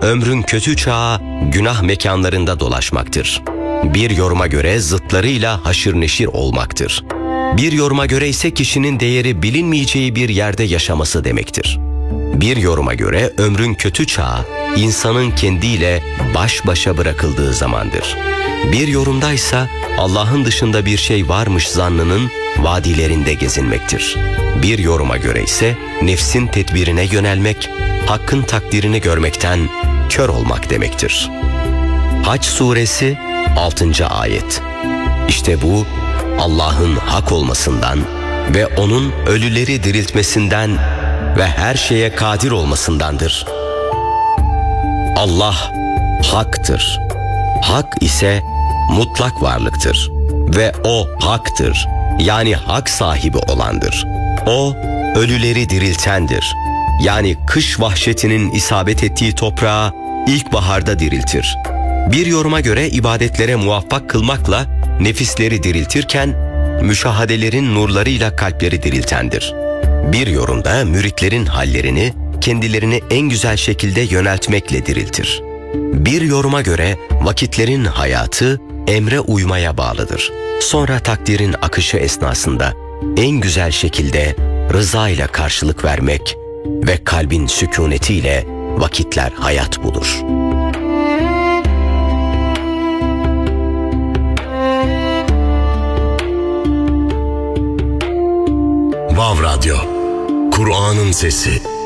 ömrün kötü çağı günah mekanlarında dolaşmaktır. Bir yoruma göre zıtlarıyla haşır neşir olmaktır. Bir yoruma göre ise kişinin değeri bilinmeyeceği bir yerde yaşaması demektir. Bir yoruma göre ömrün kötü çağı insanın kendiyle baş başa bırakıldığı zamandır. Bir yorumdaysa Allah'ın dışında bir şey varmış zannının vadilerinde gezinmektir. Bir yoruma göre ise nefsin tedbirine yönelmek, hakkın takdirini görmekten kör olmak demektir. Hac suresi 6. ayet. İşte bu Allah'ın hak olmasından ve onun ölüleri diriltmesinden ve her şeye kadir olmasındandır. Allah haktır. Hak ise mutlak varlıktır ve o haktır. Yani hak sahibi olandır. O ölüleri diriltendir. Yani kış vahşetinin isabet ettiği toprağı ilkbaharda diriltir. Bir yoruma göre ibadetlere muvaffak kılmakla nefisleri diriltirken müşahadelerin nurlarıyla kalpleri diriltendir. Bir yorumda müritlerin hallerini kendilerini en güzel şekilde yöneltmekle diriltir. Bir yoruma göre vakitlerin hayatı emre uymaya bağlıdır. Sonra takdirin akışı esnasında en güzel şekilde rıza ile karşılık vermek ve kalbin sükunetiyle vakitler hayat bulur. Vav Radyo, Kur'an'ın sesi.